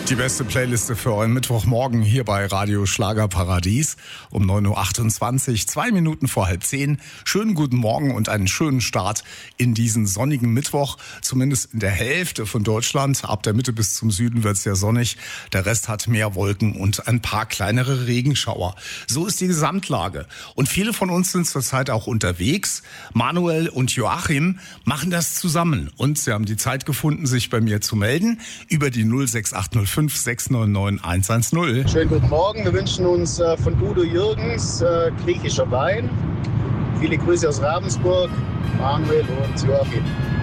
Die beste Playliste für euren Mittwochmorgen hier bei Radio Schlagerparadies um 9.28 Uhr, 2 Minuten vor 9:30. Schönen guten Morgen und einen schönen Start in diesen sonnigen Mittwoch. Zumindest in der Hälfte von Deutschland. Ab der Mitte bis zum Süden wird es ja sonnig. Der Rest hat mehr Wolken und ein paar kleinere Regenschauer. So ist die Gesamtlage. Und viele von uns sind zurzeit auch unterwegs. Manuel und Joachim machen das zusammen. Und sie haben die Zeit gefunden, sich bei mir zu melden über die 06805 699 110. Schönen guten Morgen. Wir wünschen uns von Udo Jürgens griechischer Wein. Viele Grüße aus Ravensburg, Manuel und Joachim.